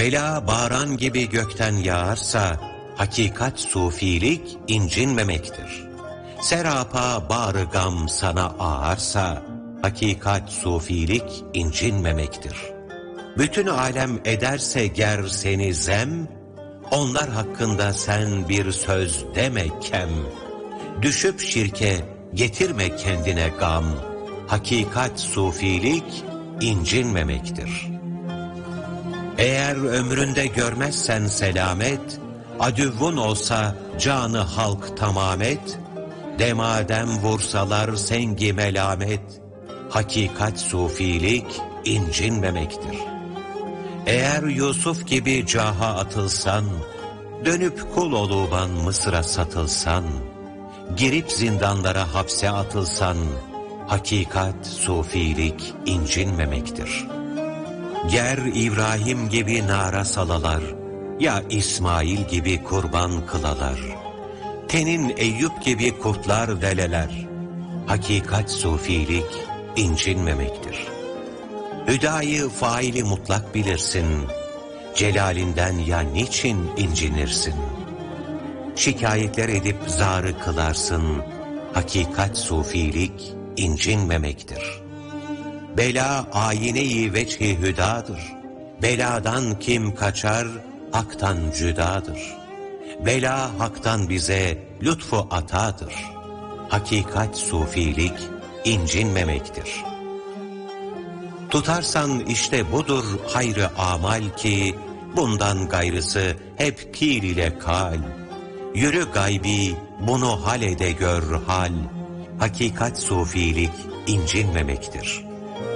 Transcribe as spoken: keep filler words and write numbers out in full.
Bela bağıran gibi gökten yağarsa, hakikat sufilik incinmemektir. Serapa bağrı gam sana ağarsa, hakikat sufilik incinmemektir. Bütün alem ederse ger seni zem, onlar hakkında sen bir söz deme kem. Düşüp şirke getirme kendine gam, hakikat sufilik incinmemektir. Eğer ömründe görmezsen selamet, adüvvun olsa canı halk tamam et, demadem vursalar sengi melamet, hakikat sufilik incinmemektir. Eğer Yusuf gibi caha atılsan, dönüp kul oluban Mısır'a satılsan, girip zindanlara hapse atılsan, hakikat sufilik incinmemektir. Ger İbrahim gibi nara salalar, ya İsmail gibi kurban kılalar, tenin Eyüp gibi kurtlar deleler, hakikat sufilik incinmemektir. Hüdayı faili mutlak bilirsin, celalinden ya niçin incinirsin? Şikayetler edip zarı kılarsın, hakikat sufilik incinmemektir. Bela ayine-i veçh-i hüdadır, beladan kim kaçar, haktan cüdadır. Bela haktan bize lütfu atadır, hakikat sufilik incinmemektir. Tutarsan işte budur hayrı amal ki, bundan gayrısı hep kil ile kal. Yürü gaybi, bunu hal ede gör hal, hakikat sufilik incinmemektir.